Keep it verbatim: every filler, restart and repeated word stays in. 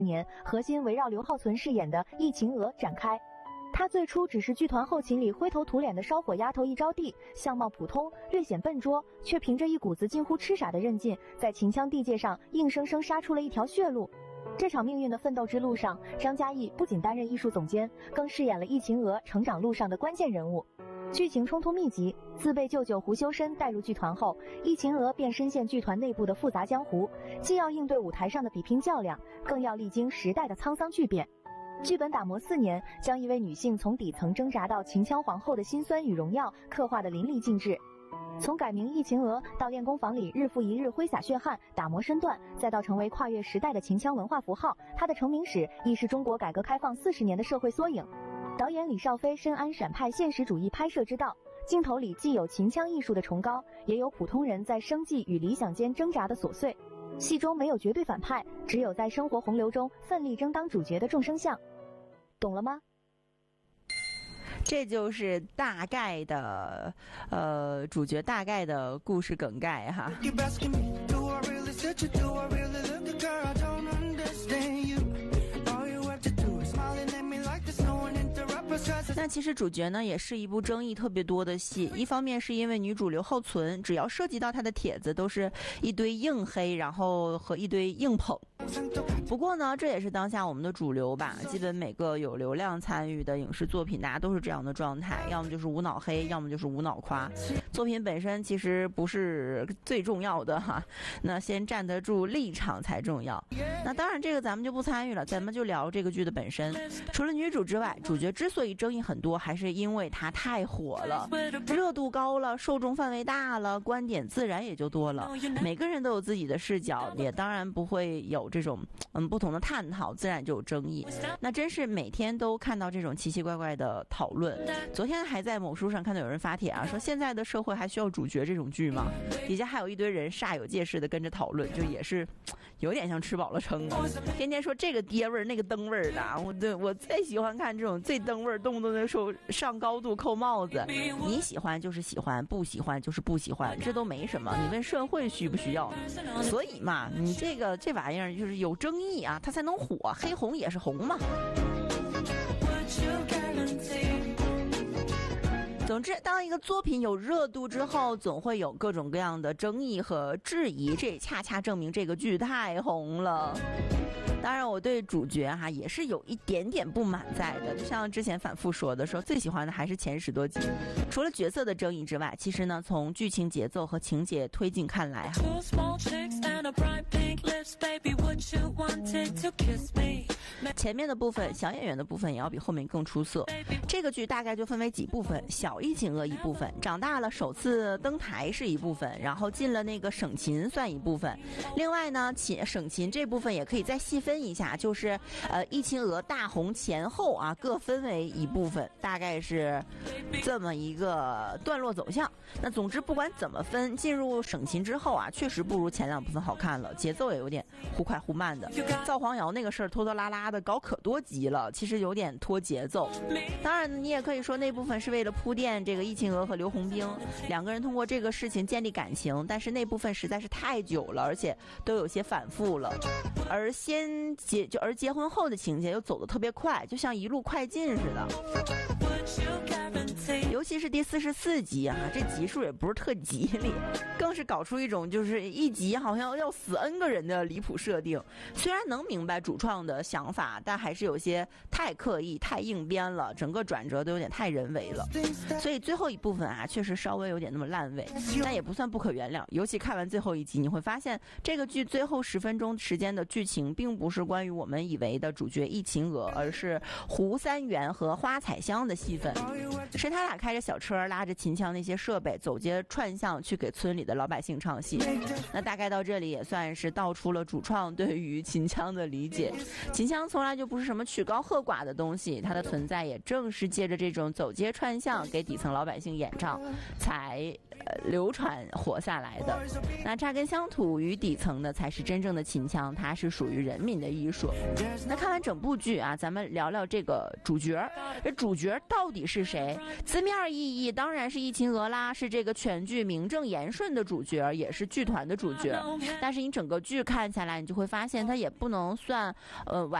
年，核心围绕刘浩存饰演的易晴娥展开。她最初只是剧团后勤里灰头土脸的烧火丫头一招娣，相貌普通，略显笨拙，却凭着一股子近乎痴傻的韧劲，在秦腔地界上硬生生杀出了一条血路。这场命运的奋斗之路上，张嘉译不仅担任艺术总监，更饰演了易晴娥成长路上的关键人物。剧情冲突密集，自被舅舅胡修身带入剧团后，易晴娥便深陷剧团内部的复杂江湖，既要应对舞台上的比拼较量，更要历经时代的沧桑巨变。剧本打磨四年，将一位女性从底层挣扎到秦腔皇后的辛酸与荣耀刻画得淋漓尽致。从改名易晴娥到练功房里日复一日挥洒血汗打磨身段，再到成为跨越时代的秦腔文化符号，她的成名史亦是中国改革开放四十年的社会缩影。导演李少飞深谙陕派现实主义拍摄之道，镜头里既有秦腔艺术的崇高，也有普通人在生计与理想间挣扎的琐碎。戏中没有绝对反派，只有在生活洪流中奋力争当主角的众生相。懂了吗？ 这就是大概的呃主角大概的故事梗概哈。那其实主角呢也是一部争议特别多的戏，一方面是因为女主刘浩存只要涉及到她的帖子都是一堆硬黑，然后和一堆硬捧。不过呢，这也是当下我们的主流吧，基本每个有流量参与的影视作品大家都是这样的状态，要么就是无脑黑，要么就是无脑夸。作品本身其实不是最重要的哈，那先站得住立场才重要。那当然这个咱们就不参与了，咱们就聊这个剧的本身。除了女主之外，主角之所以争议很多，还是因为她太火了，热度高了，受众范围大了，观点自然也就多了。每个人都有自己的视角，也当然不会有这种嗯不同的探讨，自然就有争议。那真是每天都看到这种奇奇怪怪的讨论。昨天还在某书上看到有人发帖啊，说现在的社会还需要主角这种剧吗？底下还有一堆人煞有介事的跟着讨论，就也是有点像吃饱了撑的，天天说这个爹味儿那个灯味儿的。我对我最喜欢看这种最灯味儿，动不动就说上高度扣帽子。你喜欢就是喜欢，不喜欢就是不喜欢，这都没什么。你问社会需不需要？所以嘛，你这个这玩意儿就是有争议啊，它才能火，黑红也是红嘛。总之，当一个作品有热度之后，总会有各种各样的争议和质疑，这也恰恰证明这个剧太红了。当然我对主角哈也是有一点点不满在的，就像之前反复说的，说最喜欢的还是前十多集。除了角色的争议之外，其实呢从剧情节奏和情节推进看来哈，前面的部分小演员的部分也要比后面更出色。这个剧大概就分为几部分，小易晴娥一部分，长大了首次登台是一部分，然后进了那个省琴算一部分。另外呢琴省琴这部分也可以再细分一下，就是呃易晴娥大红前后啊各分为一部分，大概是这么一个段落走向。那总之不管怎么分，进入省琴之后啊确实不如前两部分好看了，节奏也有点忽快忽慢的。造黄瑶那个事儿拖拖拉拉的搞可多集了，其实有点拖节奏。当然你也可以说那部分是为了铺垫这个易晴娥和刘洪兵两个人通过这个事情建立感情，但是那部分实在是太久了，而且都有些反复了。而先结就而结婚后的情节又走得特别快，就像一路快进似的。尤其是第四十四集啊，这集数也不是特吉利，更是搞出一种就是一集好像要死 N 个人的离谱设定。虽然能明白主创的想法，但还是有些太刻意太硬编了，整个转折都有点太人为了。所以最后一部分啊确实稍微有点那么烂尾，但也不算不可原谅。尤其看完最后一集，你会发现这个剧最后十分钟时间的剧情并不是关于我们以为的主角易晴娥，而是胡三元和花彩香的戏份，是他俩开着小车拉着秦腔那些设备走街串巷去给村里的老百姓唱戏。那大概到这里也算是道出了主创对于秦腔的理解。秦腔从来就不是什么曲高和寡的东西，它的存在也正是借着这种走街串巷给底层老百姓演唱才、呃、流传活下来的。那扎根乡土与底层的才是真正的秦腔，它是属于人民的艺术。那看完整部剧啊，咱们聊聊这个主角，这主角到底是谁？ 字面意义当然是易秦娥啦，是这个全剧名正言顺的主角，也是剧团的主角。但是你整个剧看下来，你就会发现它也不能算呃完